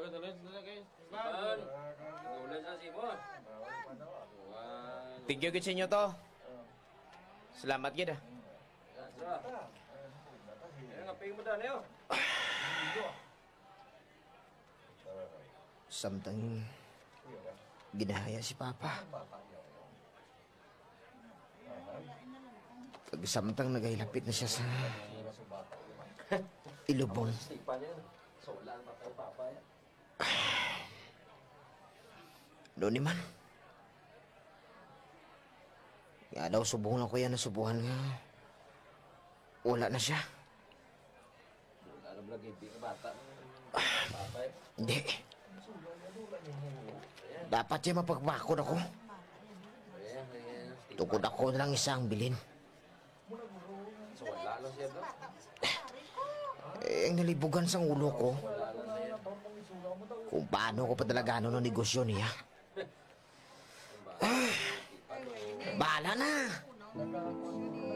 Dagat ulit na guys. Ban. Ulit sa sipon. Thank you gid sa inyo to. Salamat gid ah. Ngaping mo dan yo. Samtang ginahaya si Papa. Pagsamtang nagahilapit na siya sa ilubong. Doon man. Kaya daw subuhan ako yan, nasubuhan nga. Wala na siya. Hindi. Dapat siya mapagbakod ako. Tukod ako lang isang bilin. Ang nalibugan sa ulo ko kung paano ko padalagano ng negosyo niya. Bahala na.